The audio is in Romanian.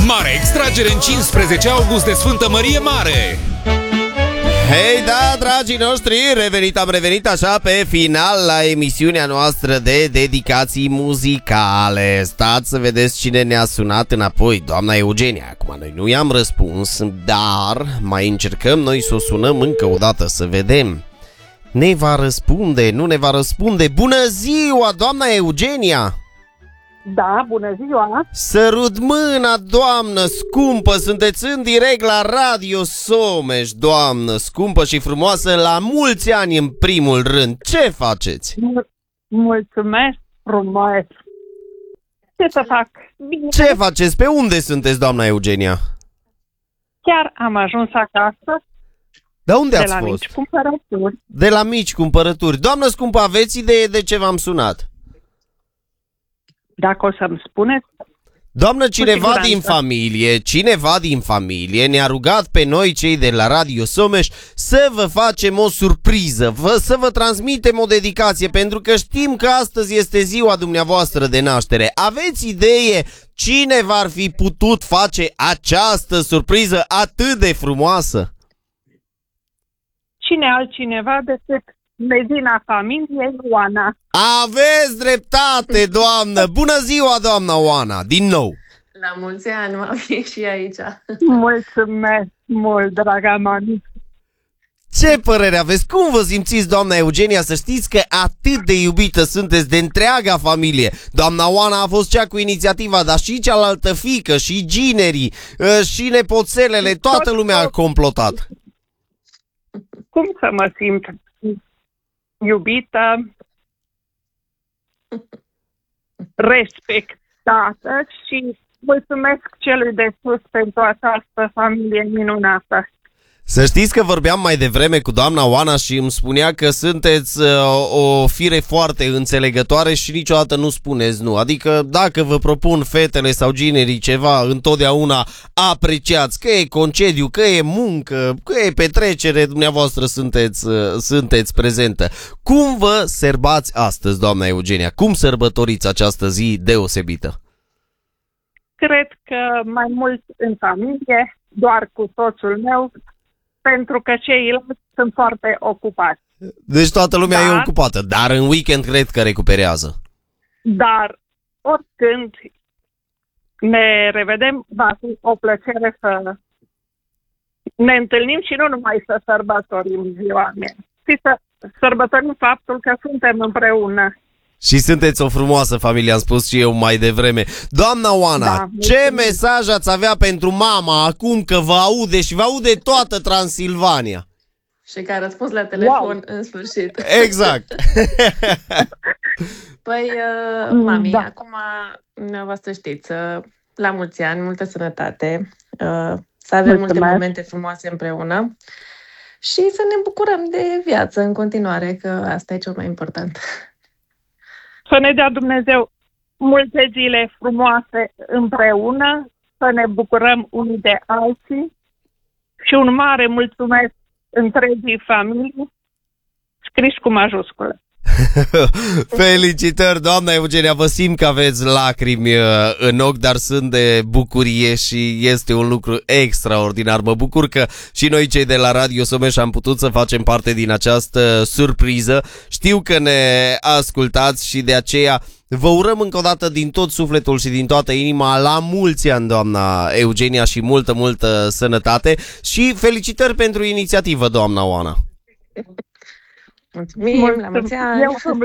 Mare extragere în 15 august de Sfântă Mărie Mare. Hei, da, dragii noștri, am revenit așa pe final la emisiunea noastră de dedicații muzicale. Stați să vedeți cine ne-a sunat înapoi, doamna Eugenia. Acum noi nu i-am răspuns, dar mai încercăm noi să o sunăm încă o dată să vedem. Ne va răspunde, nu ne va răspunde. Bună ziua, doamna Eugenia! Da, bună ziua! Sărut mâna, doamnă scumpă, sunteți în direct la Radio Someș, doamnă scumpă și frumoasă, la mulți ani în primul rând. Ce faceți? Mulțumesc frumos! Ce să fac? Bine. Ce faceți? Pe unde sunteți, doamna Eugenia? Chiar am ajuns acasă. De unde ați de la fost? Mici Cumpărături. De la Mici Cumpărături. Doamnă scumpă, aveți idee de ce v-am sunat? Dacă o să-mi spuneți. Doamnă, cineva siguranță. din familie ne-a rugat pe noi, cei de la Radio Someș, să vă facem o surpriză, să vă transmitem o dedicație, pentru că știm că astăzi este ziua dumneavoastră de naștere. Aveți idee cine v-ar fi putut face această surpriză atât de frumoasă? Cine altcineva decât mezina familiei, Oana. Aveți dreptate, doamnă! Bună ziua, doamna Oana, din nou! La mulți ani, mami, și aici. Mulțumesc mult, draga mami. Ce părere aveți? Cum vă simțiți, doamna Eugenia? Să știți că atât de iubită sunteți de întreaga familie. Doamna Oana a fost cea cu inițiativa, dar și cealaltă fiică, și ginerii, și nepoțelele, toată lumea a complotat. Cum să mă simt iubită, respectată și mulțumesc celui de sus pentru această familie minunată. Să știți că vorbeam mai devreme cu doamna Oana și îmi spunea că sunteți o fire foarte înțelegătoare și niciodată nu spuneți nu. Adică dacă vă propun fetele sau ginerii ceva, întotdeauna apreciați, că e concediu, că e muncă, că e petrecere, dumneavoastră sunteți prezentă. Cum vă sărbați astăzi, doamna Eugenia? Cum sărbătoriți această zi deosebită? Cred că mai mult în familie, doar cu soțul meu, pentru că ceilalți sunt foarte ocupați. Deci toată lumea e ocupată, dar în weekend cred că recuperează. Dar oricând ne revedem, va fi o plăcere să ne întâlnim și nu numai să sărbătorim ziua mea, ci să sărbătorim faptul că suntem împreună. Și sunteți o frumoasă familie, am spus și eu mai devreme. Doamna Oana, ce mesaj ați avea pentru mama acum că vă aude și vă aude toată Transilvania? Și că a răspuns la telefon în sfârșit. Exact. Păi, mami, acum dumneavoastră știți, la mulți ani, multă sănătate, să avem multe momente frumoase împreună și să ne bucurăm de viață în continuare, că asta e cel mai important. Să ne dea Dumnezeu multe zile frumoase împreună, să ne bucurăm unii de alții și un mare mulțumesc întregii familii, scris cu majuscule. Felicitări, doamna Eugenia, vă simt că aveți lacrimi în ochi, dar sunt de bucurie și este un lucru extraordinar. Mă bucur că și noi, cei de la Radio Someș, am putut să facem parte din această surpriză. Știu că ne ascultați și de aceea vă urăm încă o dată din tot sufletul și din toată inima la mulți ani, doamna Eugenia, și multă, multă sănătate și felicitări pentru inițiativă, doamna Oana. Mulțumim, la mulți ani! Eu vă